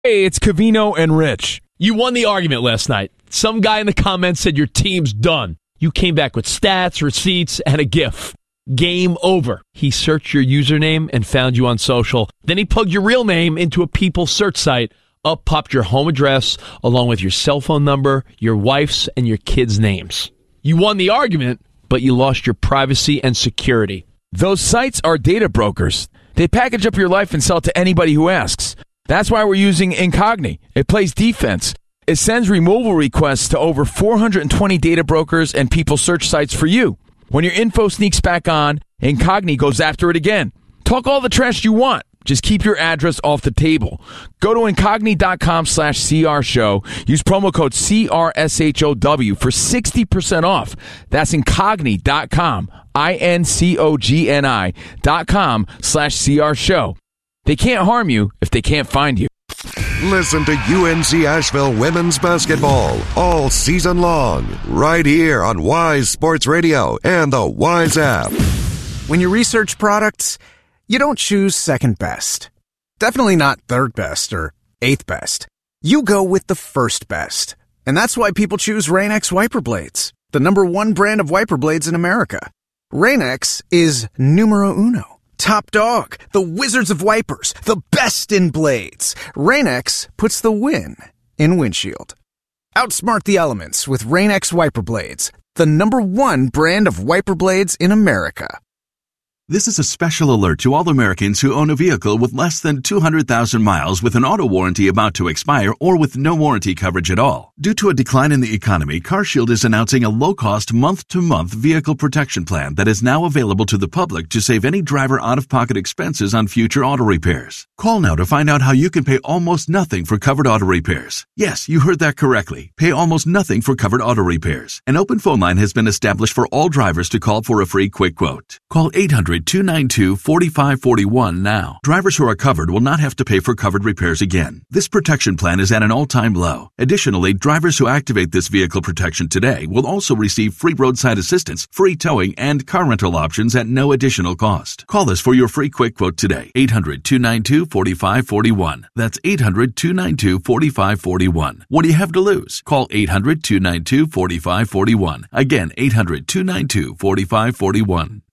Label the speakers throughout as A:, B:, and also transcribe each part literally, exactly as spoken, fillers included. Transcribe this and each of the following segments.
A: Hey, it's Covino and Rich.
B: You won the argument last night. Some guy in the comments said your team's done. You came back with stats, receipts, and a GIF. Game over. He searched your username and found you on social. Then he plugged your real name into a People search site. Up popped your home address along with your cell phone number, your wife's, and your kids' names. You won the argument, but you lost your privacy and security.
A: Those sites are data brokers. They package up your life and sell it to anybody who asks. That's why we're using Incogni. It plays defense. It sends removal requests to over four hundred twenty data brokers and People search sites for you. When your info sneaks back on, Incogni goes after it again. Talk all the trash you want. Just keep your address off the table. Go to Incogni.com slash CR show. Use promo code C R S H O W for sixty percent off. That's Incogni dot com. I N C O G N I dot com slash C R show. They can't harm you if they can't find you.
C: Listen to U N C Asheville women's basketball all season long, right here on Wise Sports Radio and the Wise app.
D: When you research products, you don't choose second best. Definitely not third best or eighth best. You go with the first best. And that's why people choose Rain-X wiper blades, the number one brand of wiper blades in America. Rain-X is numero uno. Top dog, the wizards of wipers, the best in blades. Rain-X puts the win in windshield. Outsmart the elements with Rain-X wiper blades, the number one brand of wiper blades in America.
E: This is a special alert to all Americans who own a vehicle with less than two hundred thousand miles with an auto warranty about to expire or with no warranty coverage at all. Due to a decline in the economy, CarShield is announcing a low-cost month-to-month vehicle protection plan that is now available to the public to save any driver out-of-pocket expenses on future auto repairs. Call now to find out how you can pay almost nothing for covered auto repairs. Yes, you heard that correctly. Pay almost nothing for covered auto repairs. An open phone line has been established for all drivers to call for a free quick quote. Call eight hundred, two nine two, four five four one now. Drivers who are covered will not have to pay for covered repairs again. This protection plan is at an all-time low. Additionally, drivers who activate this vehicle protection today will also receive free roadside assistance, free towing, and car rental options at no additional cost. Call us for your free quick quote today. eight hundred, two nine two, four five four one. That's eight hundred, two nine two, four five four one. What do you have to lose? Call eight hundred, two nine two, four five four one. Again, eight hundred, two nine two, four five four one.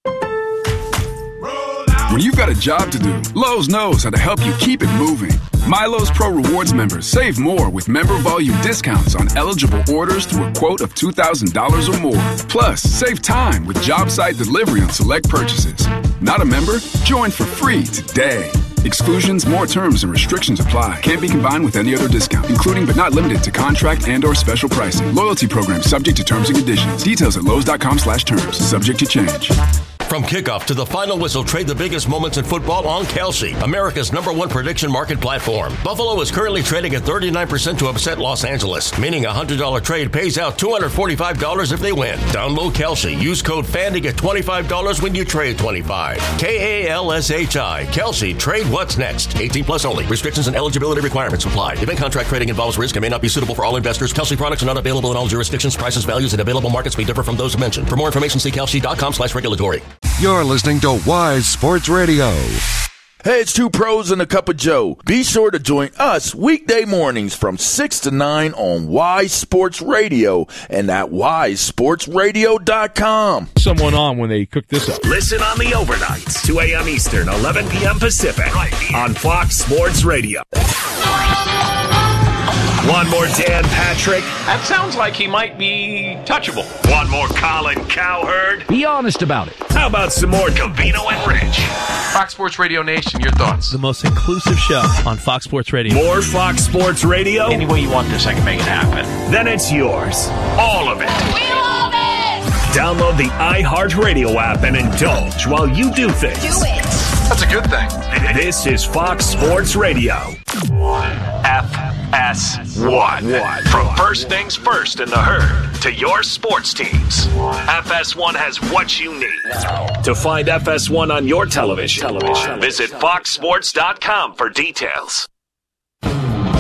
F: When you've got a job to do, Lowe's knows how to help you keep it moving. MyLowe's Pro Rewards members save more with member volume discounts on eligible orders through a quote of two thousand dollars or more. Plus, save time with job site delivery on select purchases. Not a member? Join for free today. Exclusions, more terms, and restrictions apply. Can't be combined with any other discount, including but not limited to contract and or special pricing. Loyalty program subject to terms and conditions. Details at Lowe's.com slash terms. Subject to change.
G: From kickoff to the final whistle, trade the biggest moments in football on Kelsey, America's number one prediction market platform. Buffalo is currently trading at thirty-nine percent to upset Los Angeles, meaning a one hundred dollars trade pays out two hundred forty-five dollars if they win. Download Kelsey. Use code F A N to get twenty-five dollars when you trade twenty-five dollars. K A L S H I. Kelsey. Trade what's next. eighteen plus only. Restrictions and eligibility requirements apply. Event contract trading involves risk and may not be suitable for all investors. Kelsey products are not available in all jurisdictions. Prices, values, and available markets may differ from those mentioned. For more information, see kelsey.com slash regulatory.
C: You're listening to Wise Sports Radio.
H: Hey, it's two pros and a cup of Joe. Be sure to join us weekday mornings from six to nine on Wise Sports Radio and at wise sports radio dot com.
B: Someone on when they cook this up.
I: Listen on the overnights, two a.m. Eastern, eleven p.m. Pacific, right on Fox Sports Radio. One more Dan Patrick.
J: That sounds like he might be touchable.
I: One more Colin Cowherd.
B: Be honest about it.
I: How about some more Covino and Rich?
J: Fox Sports Radio Nation, your thoughts?
B: The most inclusive show on Fox Sports Radio.
I: More Fox Sports Radio?
J: Any way you want this, I can make it happen.
I: Then it's yours. All of it.
K: We love it!
I: Download the iHeartRadio app and indulge while you do things.
K: Do it.
J: That's a good thing.
I: This is Fox Sports Radio. F S one. From first things first in the herd to your sports teams, F S one has what you need. To find F S one on your television, television. visit fox sports dot com for details.
B: All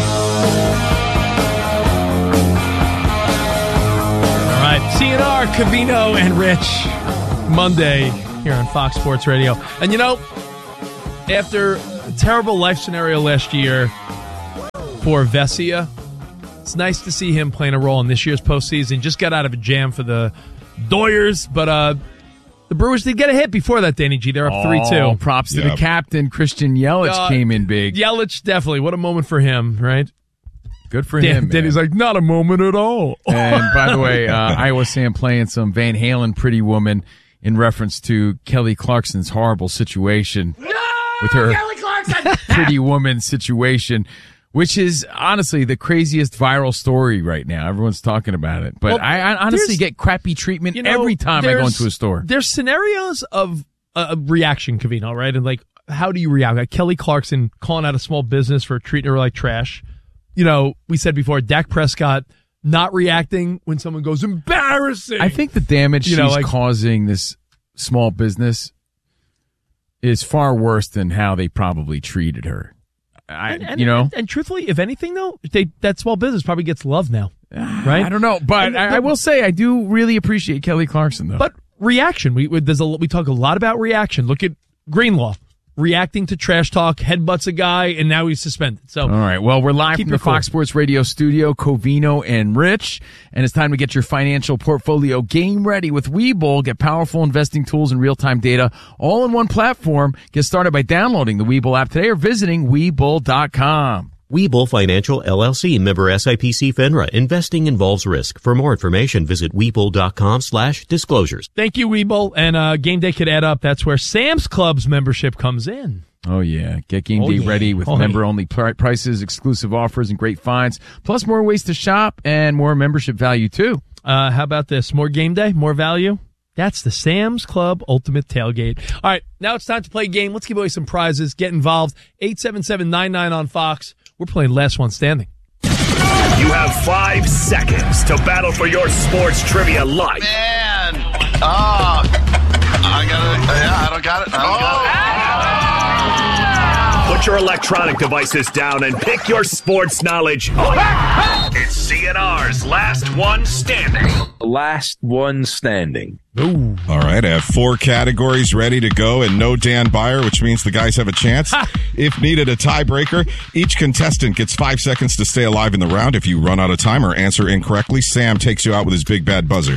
B: right, C N R, Covino, and Rich, Monday here on Fox Sports Radio. And you know, after a terrible life scenario last year, before, Vesia. It's nice to see him playing a role in this year's postseason. Just got out of a jam for the Doyers, but uh, the Brewers did get a hit before that, Danny G. They're up three two.
A: Oh, props to
K: Yep.
A: the captain, Christian Yelich,
B: Uh,
A: came in big.
B: Yelich, definitely. What a moment for him, right?
A: Good for
B: Dan,
A: him, man.
B: Danny's like, not a moment at all.
A: And by the way, uh, Iowa Sam playing some Van Halen Pretty Woman in reference to Kelly Clarkson's horrible situation with her Pretty Woman situation, which is honestly the craziest viral story right now. Everyone's talking about it. But
B: Well,
A: I, I honestly
B: there's-
A: get crappy treatment
B: You know,
A: every time I go
B: there's-
A: into a store.
B: There's scenarios of a reaction, Covino, right? And like, how do you react? Like Kelly Clarkson calling out a small business for treating her like trash. You know, we said before, Dak Prescott not reacting when someone goes, embarrassing.
A: I think the damage
B: You know,
A: she's
B: like-
A: causing this small business is far worse than how they probably treated her. I,
B: And, and,
A: you know,
B: and, and truthfully, if anything, though, they, that small business probably gets love now, right?
A: I don't know, but
B: And
A: I,
B: the-
A: I will say I do really appreciate Kelly Clarkson, though.
B: But reaction, we we- there's a we talk a lot about reaction. Look at Greenlaw reacting to trash talk, headbutts a guy, and now he's suspended. So
A: all right, well, we're live
B: Keep
A: from
B: your
A: the Fox
B: cool.
A: Sports Radio studio, Covino and Rich, and it's time to get your financial portfolio game ready with Webull. Get powerful investing tools and real-time data all in one platform. Get started by downloading the Webull app today or visiting Webull dot com.
L: Webull Financial, L L C, member S I P C FINRA. Investing involves risk. For more information, visit Webull dot com slash disclosures.
B: thank you, Weeble. And uh, game day could add up. That's where Sam's Club's membership comes in.
A: Oh, yeah. Get game
B: Oh,
A: day
B: yeah.
A: ready with
B: Oh,
A: member-only pri- prices, exclusive offers, and great finds, plus more ways to shop and more membership value, too.
B: Uh, how about this? More game day, more value? That's the Sam's Club Ultimate Tailgate. All right, now it's time to play a game. Let's give away some prizes. Get involved. eight seven seven nine nine on Fox. We're playing Last One Standing.
I: You have five seconds to battle for your sports trivia life.
J: Man. Oh. I got it. Yeah, I don't got it. I don't got it.
I: Put your electronic devices down and pick your sports knowledge. It's C N R's Last One Standing.
M: Last one standing.
B: Ooh.
K: All right, I have four categories ready to go and no Dan Byer, which means the guys have a chance. If needed, a tiebreaker. Each contestant gets five seconds to stay alive in the round. If you run out of time or answer incorrectly, Sam takes you out with his big bad buzzer.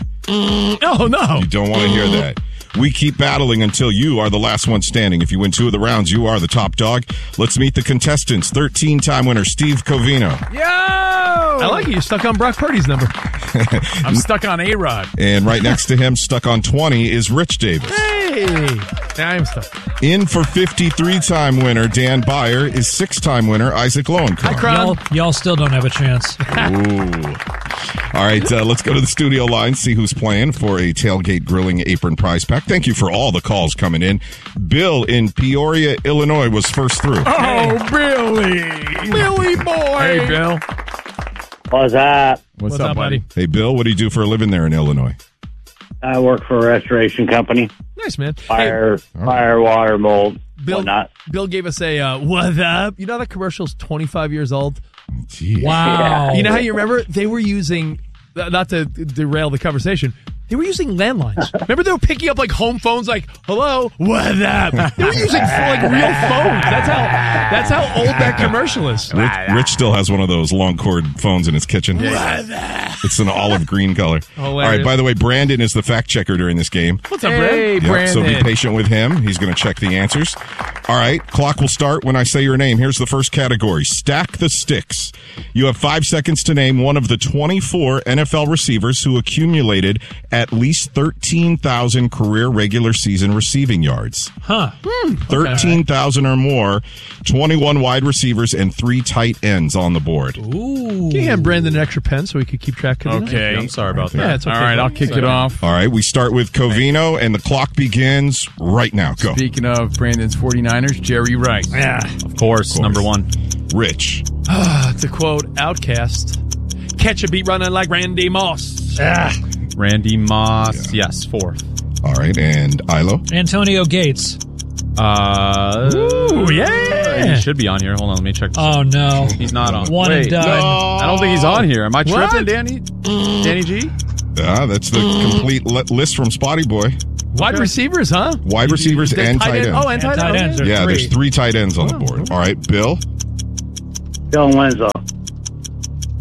B: Oh, no.
K: You don't want to hear that. We keep battling until you are the last one standing. If you win two of the rounds, you are the top dog. Let's meet the contestants. thirteen-time winner Steve Covino.
A: Yo!
B: I like it. You're stuck on Brock Purdy's number.
A: I'm stuck on A-Rod.
K: And right next to him, stuck on twenty, is Rich Davis.
B: Hey. Yeah, I'm stuck.
K: In for fifty-three-time winner Dan Byer is six-time winner Isaac Lowenkron.
N: Y'all, y'all still don't have a chance.
K: Ooh. All right, uh, let's go to the studio line, see who's playing for a Tailgate Grilling Apron prize pack. Thank you for all the calls coming in. Bill in Peoria, Illinois was first through.
A: Oh, Billy.
B: Billy boy.
A: Hey, Bill.
O: What's up?
A: What's,
B: What's
A: up,
B: up,
A: buddy?
B: buddy?
K: Hey, Bill, what do you do for a living there in Illinois?
O: I work for a restoration company.
B: Nice, man.
O: Fire,
K: Hey.
O: fire, water, mold,
B: Bill,
O: whatnot.
B: Bill gave us a uh, what up. You know that commercial's twenty-five years old?
K: Jeez.
N: Wow.
B: You know how you remember they were using, uh, not to derail the conversation, they were using landlines. Remember they were picking up like home phones like, hello, what up? They were using like real phones. That's how that's how old that commercial is.
K: Rich, Rich still has one of those long cord phones in his kitchen. It's an olive green color. All right, by the way, Brandon is the fact checker during this game.
B: What's up, Brad?
A: Hey,
K: Yep,
A: Brandon.
K: so be patient with him. He's going to check the answers. All right, clock will start when I say your name. Here's the first category. Stack the sticks. You have five seconds to name one of the twenty-four N F L receivers who accumulated at least thirteen thousand career regular season receiving yards.
B: Huh. Hmm.
K: thirteen thousand or more, twenty-one wide receivers, and three tight ends on the board.
B: Ooh. Can you hand Brandon an extra pen so we could keep track of it?
A: Okay.
M: I'm sorry about that.
B: Yeah, it's okay.
A: All right, I'll kick it off.
K: All right, we start with Covino, and the clock begins right now. Go.
A: Speaking of Brandon's forty-niners, Jerry Rice.
B: Yeah.
M: Of course, number one.
K: Rich.
B: To quote Outkast, catch a beat running like Randy Moss. Ah.
M: Randy Moss, yes, fourth.
K: All right, and Ilo.
N: Antonio Gates.
M: Uh,
B: Ooh, yeah.
M: He should be on here. Hold on, let me check.
N: Oh, no.
M: He's not on.
N: One and
M: Wait,
N: done.
M: no. I don't think he's on here. Am I
B: What?
M: tripping, Danny? Danny G?
K: Yeah, that's the complete li- list from Spotty Boy.
B: Wide receivers, huh?
K: Wide receivers
B: The
K: and tight
B: end-
K: ends.
B: Oh, and tight,
N: And tight
B: ends.
N: ends
B: Okay.
N: are
K: Yeah,
N: three.
K: there's three tight ends on the board. All right, Bill.
O: Dylan Winslow.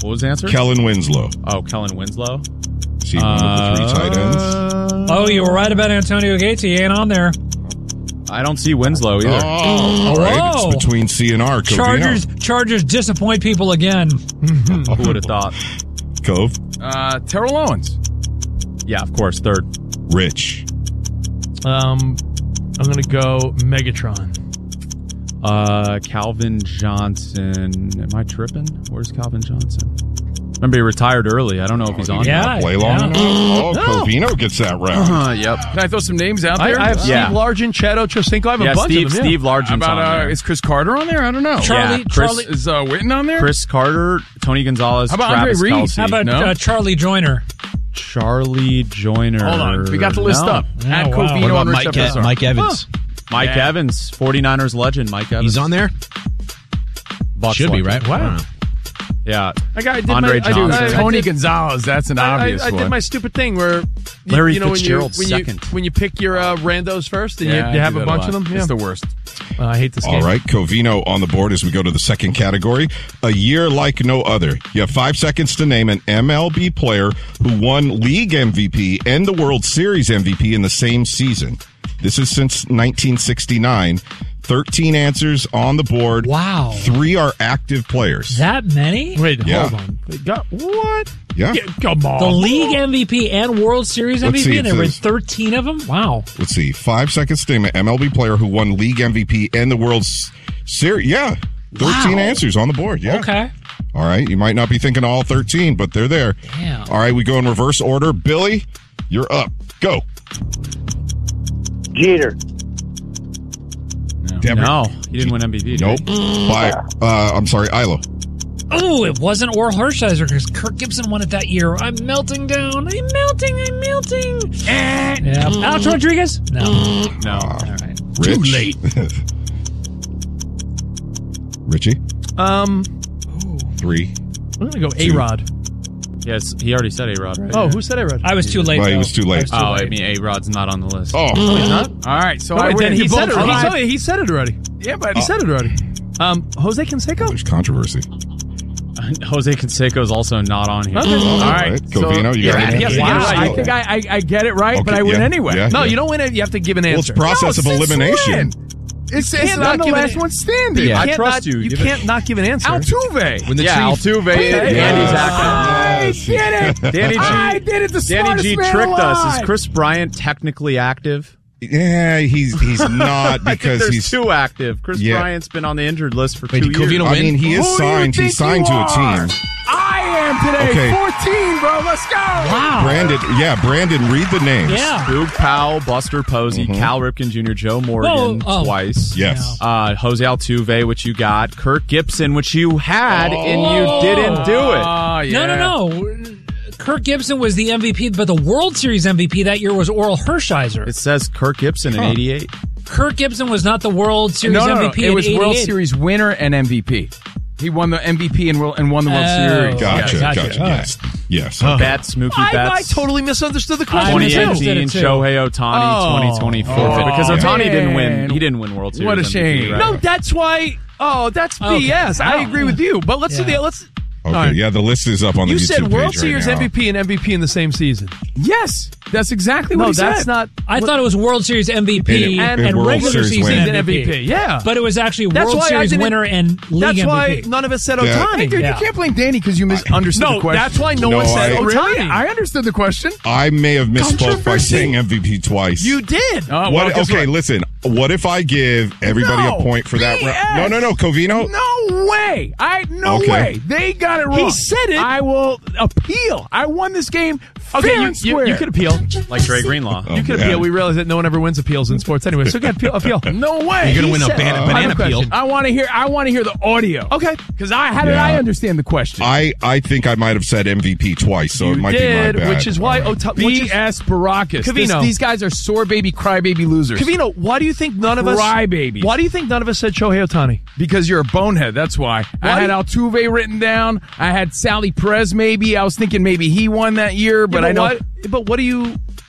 M: What was the answer?
K: Kellen Winslow.
M: Oh, Kellen Winslow.
K: See one of the three tight ends.
N: Oh, you were right about Antonio Gates. He ain't on there.
M: I don't see Winslow either.
K: Oh, all right.
N: Whoa.
K: It's between C and R. Covino.
N: Chargers, Chargers disappoint people again.
M: Who would have thought?
K: Cove.
A: Uh, Terrell Owens.
M: Yeah, of course, third.
K: Rich.
B: Um, I'm going to go Megatron.
M: Uh, Calvin Johnson. Am I tripping? Where's Calvin Johnson? Remember, he retired early. I don't know if he's on.
N: Yeah,
K: Play long
N: yeah.
K: enough. Oh,
A: No.
K: Covino gets that round.
A: Uh, yep. Can I throw some names out there?
B: I, I have
M: Yeah.
B: Steve Largent, Cheto, Chosinko. I have
M: Yeah,
B: a bunch
M: Steve,
B: of them.
M: Steve
B: yeah.
M: Largent's
A: How about,
M: on
A: uh,
M: there.
A: is Chris Carter on there? I don't know.
N: Charlie,
M: Yeah, Chris-
N: Charlie.
A: Is uh, Witten on there?
M: Chris Carter, Tony Gonzalez,
A: How about
M: Travis
A: Andre Reed?
M: Kelce.
N: How about
A: No.
N: uh, Charlie Joyner?
M: Charlie Joyner?
A: Hold on. We got the list
M: No.
A: up.
N: Yeah,
A: At
N: wow.
A: Covino
N: What
P: about
A: and
P: Mike,
A: Rich
P: E-
A: F S R.
P: Mike Evans?
M: Mike
A: Yeah.
M: Evans, 49ers legend. Mike Evans.
P: He's on there?
M: Bucks
P: Should be,
M: legend.
P: right?
B: Wow.
M: Yeah.
B: I got, I did
M: Andre
B: my, I
M: Johnson.
B: did- I- I
A: Tony
B: did-
A: Gonzalez. That's an
B: I,
A: obvious
B: I, I
A: one.
B: did my stupid thing where you,
M: Larry
B: you know,
M: Fitzgerald
B: when you, when
M: second.
B: You, when you pick your uh, randos first and
A: Yeah,
B: you,
A: I
B: you have
A: do
B: a
A: that
B: bunch of
A: lot.
B: them. Yeah.
A: It's the worst.
B: Uh, I hate this
K: All
B: game.
K: right, Covino on the board as we go to the second category. A year like no other. You have five seconds to name an M L B player who won league M V P and the World Series M V P in the same season. This is since nineteen sixty-nine. thirteen answers on the board.
N: Wow.
K: Three are active players.
N: That many?
B: Wait,
K: Yeah.
B: hold on. Wait, got, what?
K: Yeah.
B: Yeah, come on.
N: The league M V P and World Series
K: Let's
N: M V P,
K: see,
N: and
K: it
N: there were
K: says-
N: thirteen of them? Wow.
K: Let's see. Five seconds to name an M L B player who won league M V P and the World S- Series. Yeah. thirteen
N: Wow.
K: answers on the board. Yeah.
N: Okay.
K: All right. You might not be thinking all thirteen, but they're there.
N: Damn.
K: All right. We go in reverse order. Billy, you're up. Go.
O: Jeter.
K: Deborah.
M: No, he didn't win M V P. did
K: Nope.
M: he?
K: By, uh, I'm sorry, Ilo.
N: Oh, it wasn't Orel Hershiser because Kirk Gibson won it that year. I'm melting down. I'm melting. I'm melting. Eh. Yeah. Alex Rodriguez? No.
M: No.
N: All right.
K: Rich. Too late. Richie,
B: Um,
K: three.
B: I'm going to go
K: Two.
B: A-Rod.
M: Yes, he already said A-Rod, right?
B: Oh, who said A-Rod?
N: I was too late.
K: Well, he
N: though.
K: was too late.
N: I was too
M: Oh, I
N: late.
M: mean, A-Rod's not on the list.
K: Oh.
B: No, he's not.
A: All right, so
B: No,
A: I
B: wait,
A: win.
B: then he
A: You
B: said,
A: both
B: it, he,
A: tried.
B: said it, he said it already.
A: Yeah, but
B: He said it already. Um, Jose Canseco?
K: There's controversy.
M: Jose Canseco is also not on here.
B: Okay.
A: all right.
K: Covino, you
B: Yeah,
K: got
B: he
K: it?
B: has to get it
A: Wow,
B: right.
A: I think I, I, I get it right, but
K: Okay,
A: I win
K: yeah,
A: anyway.
K: yeah.
B: No, you don't win it. You have to give an
K: Well, it's
B: answer.
K: process of
A: No, since
K: elimination.
A: when? It's, it's
B: can't
A: I'm
B: not
A: the
B: give
A: last
B: an-
A: one standing.
B: You
M: I
B: can't
M: trust
B: not,
M: you.
B: You
M: Give
B: can't
M: it-
B: not give an answer.
A: Altuve.
P: When the
M: Yeah,
P: chief,
M: Altuve.
A: Okay.
M: Andy's
A: Yeah.
M: active.
A: I did it.
M: Danny G.
A: I did it. The
M: Danny
A: smartest
M: G
A: man
M: tricked us.
A: alive.
M: Is Chris Bryant technically active?
K: Yeah, he's he's not
M: I think
K: because
M: there's
K: he's.
M: two active. Chris
K: Yeah.
M: Bryant's been on the injured list for
P: Wait,
M: two
P: did
M: years.
P: Covino
K: I
P: win?
K: mean, he is
A: Who do you
K: signed.
A: think
K: He's signed
A: you
K: to a
A: are?
K: team.
A: I am today.
K: Okay.
A: fourteen, bro. Let's go.
N: Wow.
K: Brandon, yeah, Brandon, read the names.
N: Yeah.
M: Boog Powell, Buster Posey,
K: Mhm.
M: Cal Ripken Junior, Joe Morgan
N: Whoa, oh.
M: twice.
K: Yes.
M: Uh, Jose Altuve, which you got. Kirk Gibson, which you had, and
N: Whoa.
M: you didn't do it.
A: Oh, yeah.
N: No, no, no. Kirk Gibson was the M V P, but the World Series M V P that year was Orel Hershiser.
M: It says Kirk Gibson in
K: Huh.
M: eighty-eight.
N: Kirk Gibson was not the World Series
A: No, no, no.
N: M V P
A: It
N: in
A: was World
N: eighty-eight.
A: Series winner and M V P. He won the M V P and, world, and won the World
N: Oh.
A: Series.
K: Gotcha,
N: Yeah,
K: gotcha.
N: gotcha.
K: Yes. Yes.
N: Oh.
K: okay.
M: Betts, Mookie
B: I, I
M: Betts.
B: totally misunderstood the
N: I
B: question.
M: twenty
N: misunderstood
M: eighteen,
N: it too.
M: Shohei Ohtani,
B: Oh.
M: twenty twenty-four.
B: Oh,
M: because Ohtani didn't win.
A: man.
M: He didn't win World Series.
A: What a
M: M V P,
A: shame.
M: right?
B: No, that's why. Oh, that's
N: Okay.
B: B S. I
N: Oh.
B: agree with you. But let's do
N: Yeah.
B: the let's.
K: Okay,
B: All right.
K: yeah, the list is up on the
B: You
K: YouTube
B: said World
K: page
B: Series
K: right now.
B: M V P and M V P in the same season.
A: Yes, that's exactly what
B: No,
A: he said.
B: that's not.
N: I thought it was World Series M V P
K: And-
N: and,
K: and World
N: regular
K: Series
N: season
K: winner.
N: M V P.
B: M V P. Yeah,
N: But it was actually
B: That's
N: World
B: why I
N: Series
B: didn't-
N: winner and league
B: that's
N: M V P.
B: why none of us said
K: Yeah.
B: Ohtani.
A: Hey, dude,
N: Yeah.
A: you can't blame Danny because you misunderstood
B: No,
A: the question.
B: that's why no,
K: No,
B: one said
K: I-
A: Oh, really?
B: Ohtani.
A: I understood the question.
K: I may have misspoke by
A: Controversy.
K: saying M V P twice.
B: You did.
A: Oh, well,
K: What,
A: guess
K: okay,
A: what?
K: listen. What if I give everybody
A: No,
K: a point for that?
A: B S.
K: Ra- no, no, no, Covino.
A: No way. I no
K: Okay.
A: way. They got it wrong.
B: He said it.
A: I will appeal. I won this game
B: Okay,
A: fair
B: you,
A: and
B: you,
A: square.
B: you could appeal.
M: Like Dre Greenlaw.
K: Oh,
B: You could
K: yeah.
B: appeal. We realize that no one ever wins appeals in sports anyway. So get appeal. appeal.
A: No way.
P: You're gonna
B: He
P: win a
B: said-
P: ban-
B: I have a
P: banana peel.
B: question.
A: I want to hear. I want to hear the audio.
B: Okay.
A: Because I how did
K: Yeah.
A: I understand the question?
K: I, I think I might have said M V P twice, so
B: You
K: it might
B: did,
K: be my bad.
B: which is why Ohtani. which
A: B
B: is-
A: S Baracus. This-
B: Covino.
A: These guys are sore baby, crybaby losers.
B: Covino, why do you think none of us?
A: Crybabies.
B: Why do you think none of us said Shohei Ohtani?
A: Because you're a bonehead. That's why.
B: Why
A: I had
B: do
A: Altuve written down. I had Sally Perez. Maybe I was thinking maybe he won that year, but
B: Yeah,
A: I know.
B: Why, but what do you?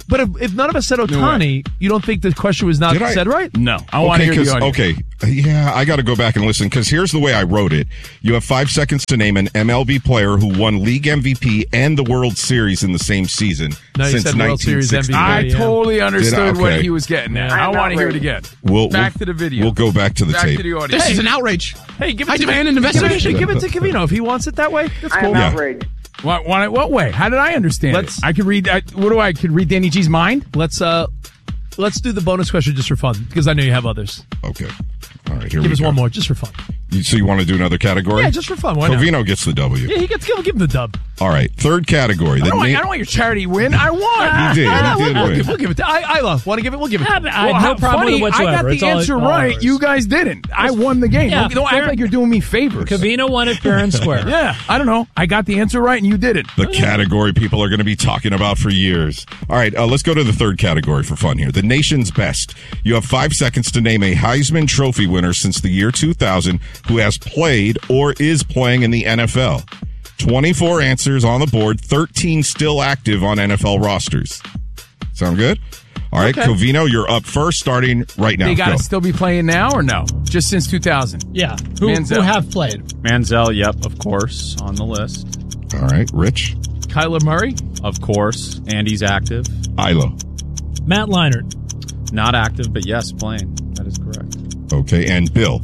B: But if, if none of us said Ohtani, you don't think the question was not
K: Did I-
B: said right?
A: No. I want to
K: Okay,
A: hear the
K: 'cause-
A: audio.
K: okay, yeah, I got to go back and listen because here's the way I wrote it. You have five seconds to name an M L B player who won league M V P and the World Series in the same season
B: No, you
K: since
B: said World Series M V P.
A: I
B: Yeah.
A: totally understood
K: Did I?
A: what
K: Okay.
A: he was getting at. I
O: I'm
A: want to hear it
O: outraged.
A: again.
K: We'll,
A: Back
K: we'll-
A: to the video.
K: We'll go back to the
A: Back
K: tape.
A: to the audio.
P: This is an outrage.
B: Hey, give it
P: I
B: to
P: demand an
B: give it-
P: investigation.
B: Give it to Cavino if he wants it that way. That's
O: I
B: cool.
O: am
K: Yeah.
O: outraged.
A: What, what, what way? How did I understand
B: Let's-
A: it? I could read. I, what do I? I could read Danny G's mind?
B: Let's uh, let's do the bonus question just for fun because I know you have others.
K: Okay. All right, here
B: Give
K: we
B: us
K: go.
B: one more just for fun.
K: You- So you want to do another category?
B: Yeah, just for fun. Why not?
K: Covino gets the W.
B: Yeah, he gets give, give him the dub.
K: All right, third category.
A: I
K: The
A: don't, want,
K: name-
A: I don't want your charity win. I won.
K: You did.
B: Ah,
K: You
B: we'll,
K: did
B: we'll
K: win.
B: give, we'll give it to I, Isla. Want to give it? We'll give it to him.
N: I have
A: Well,
N: no
A: how
N: problem
A: funny,
N: with it whatsoever.
A: I got
N: It's
A: the
N: all-
A: answer
N: all
A: right.
N: ours.
A: You guys didn't. I won the game.
N: Yeah,
A: don't don't act
N: fair.
A: like you're doing me favors.
N: Cavino won it fair and square.
A: Yeah, I don't know. I got the answer right and you didn't.
K: The category people are going to be talking about for years. All right, uh, let's go to the third category for fun here. The nation's best. You have five seconds to name a Heisman Trophy winner since the year two thousand who has played or is playing in the N F L. twenty-four answers on the board, thirteen still active on N F L rosters. Sound good? All right,
A: Okay.
K: Covino, you're up first, starting right now.
A: They got
K: Go.
A: to still be playing now or no? Just since two thousand.
N: Yeah. Who,
A: Manziel.
N: who have played?
M: Manziel, yep, of course, on the list.
K: All right, Rich.
B: Kyler Murray.
M: Of course, and he's active.
K: Ilo.
N: Matt Leinart.
M: Not active, but yes, playing. That is correct.
K: Okay, and Bill.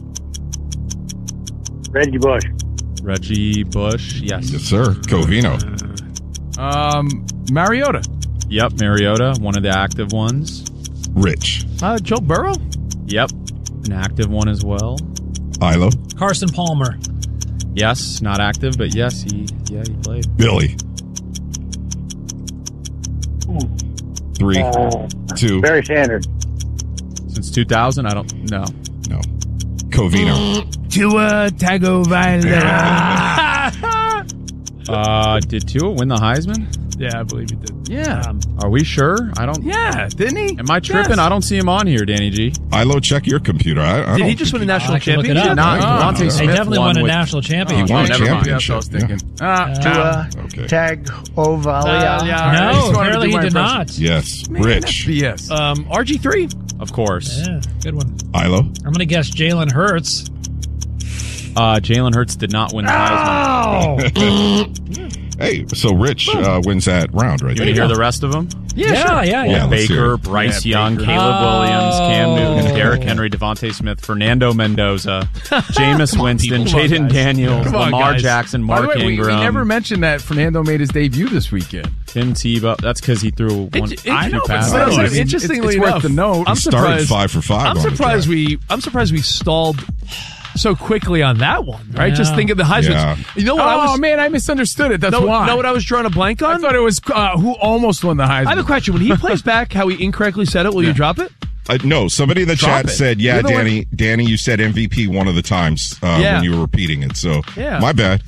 O: Reggie Bush.
M: Reggie Bush, yes.
K: Yes, sir. Covino.
A: Um, Mariota.
M: Yep, Mariota, one of the active ones.
K: Rich.
B: Uh, Joe Burrow.
M: Yep, an active one as well.
K: Ilo.
N: Carson Palmer.
M: Yes, not active, but yes, he yeah he played.
K: Billy. Three,
O: Uh,
K: two.
O: Barry Sanders.
M: Since two thousand, I don't know.
K: No. Covino.
A: Tua Tagovailoa.
M: Uh, did Tua win the Heisman?
B: Yeah, I believe he did.
A: Yeah.
M: Are we sure? I don't.
A: Yeah, didn't he?
M: Am I tripping?
A: Yes.
M: I don't see him on here, Danny G.
K: Ilo, check your computer. I, I
B: Did
K: don't
B: he just win a
K: think
B: national
N: I can look it
B: championship?
N: up.
K: Not-
A: Oh,
K: Devontae
N: They
K: Smith
N: definitely won a
M: with-
N: national
K: He
N: championship.
K: won a
A: Never mind.
K: championship.
A: That's what I was
K: yeah.
A: thinking. Ah,
N: Uh,
K: Okay.
O: Tagovailoa.
A: yeah. I just
N: No,
A: wanted to
N: apparently
A: do
N: he
A: my
N: did
A: impression.
N: not.
K: Yes.
A: Man,
K: Rich.
A: that's B S.
B: Um, R G three.
M: Of course.
N: Yeah, good one.
K: Ilo.
N: I'm going to guess Jalen Hurts.
M: Uh, Jalen Hurts did not win the Heisman.
N: Oh!
K: Hey, so Rich uh, wins that round right
M: You
K: there.
M: want to hear the rest of them?
N: Yeah, yeah, yeah.
K: Yeah, let's hear
M: Baker,
K: it.
M: Bryce
A: Yeah,
M: Young,
A: Baker.
M: Caleb Williams, Cam
N: Oh.
M: Newton, Derrick Henry, Devontae Smith, Fernando Mendoza, Jameis Winston,
B: people. Come on,
M: Jaden
B: guys.
M: Daniels,
B: Come on,
M: Lamar
B: guys.
M: Jackson,
A: By the
M: Mark
A: way, we,
M: Ingram,
A: we never mentioned that Fernando made his debut this weekend.
M: Tim Tebow. That's because he threw one.
B: It- it-
M: two
B: I know, but
M: passes.
B: still,
A: I mean,
B: interestingly
A: it's, it's
B: enough,
A: worth the note.
B: I'm
K: He started
B: surprised.
K: five for five
B: I'm
K: on the
B: surprised
K: drive.
B: we. I'm surprised we stalled so quickly on that one. Right?
N: Yeah.
B: Just think of the Heisman.
K: Yeah.
B: You know what? I
A: Oh
B: was.
A: man, I misunderstood it. That's
B: know,
A: why.
B: know what I was drawing a blank
A: I
B: on?
A: thought it was uh, who almost won the Heisman.
B: I have a question. When he plays back how he incorrectly said it, will you drop it?
K: Uh, no, somebody in the
A: Drop
K: chat
A: it.
K: said, yeah,
A: You're the one-
K: Danny, Danny, you said M V P one of the times uh,
B: Yeah.
K: when you were repeating it. So,
B: Yeah.
K: my bad.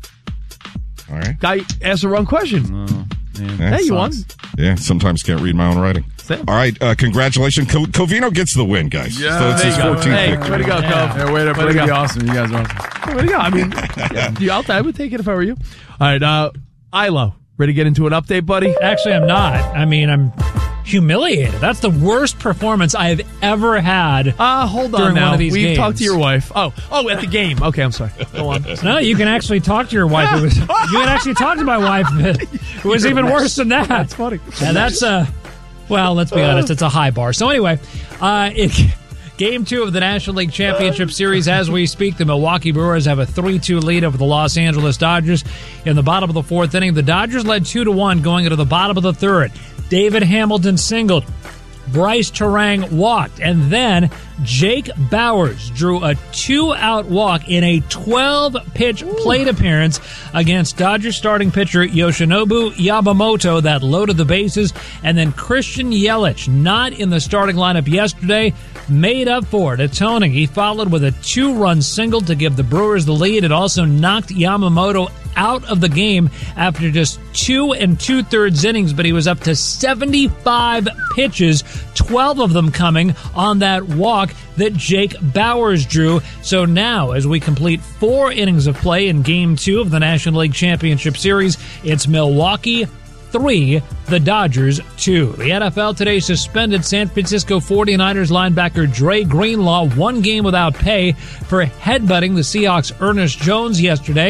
K: All right.
B: Guy asked the wrong question.
K: Yeah,
B: Hey, you won.
K: Yeah, sometimes can't read my own writing.
B: Same.
K: All right, uh, congratulations. Co- Covino gets the win, guys.
A: Yeah,
K: so it's
B: there
K: his
B: you go.
K: fourteenth
B: Hey,
K: victory.
B: way to go,
N: Yeah.
B: Cove.
A: Yeah, way to,
B: Way to
A: way to
B: go.
A: be awesome. You guys are awesome.
B: Way to go. I mean, yeah, you out there, I would take it if I were you. All right, uh, Ilo, ready to get into an update, buddy?
N: Actually, I'm not. I mean, I'm humiliated. That's the worst performance I have ever had.
B: Uh, hold on
N: During
B: now.
N: one of these
B: We've
N: games.
B: talked to your wife. Oh, oh, at the game. Okay, I'm sorry. Go on.
N: No, you can actually talk to your wife. It was, you can actually talk to my wife. It was even worse than that.
B: That's funny.
N: And that's uh well, let's be honest, it's a high bar. So anyway, uh it, game two of the National League Championship Series as we speak, the Milwaukee Brewers have a three two lead over the Los Angeles Dodgers. In the bottom of the fourth inning, the Dodgers led two to one going into the bottom of the third. David Hamilton singled. Bryce Terang walked, and then Jake Bowers drew a two-out walk in a twelve-pitch plate appearance against Dodgers starting pitcher Yoshinobu Yamamoto that loaded the bases, and then Christian Yelich, not in the starting lineup yesterday, made up for it, atoning. He followed with a two-run single to give the Brewers the lead. It also knocked Yamamoto out of the game after just two and two-thirds innings, but he was up to seventy-five pitches, twelve of them coming on that walk that Jake Bowers drew. So now, as we complete four innings of play in Game two of the National League Championship Series, it's Milwaukee three, the Dodgers two. The N F L today suspended San Francisco forty-niners linebacker Dre Greenlaw one game without pay for headbutting the Seahawks' Ernest Jones yesterday.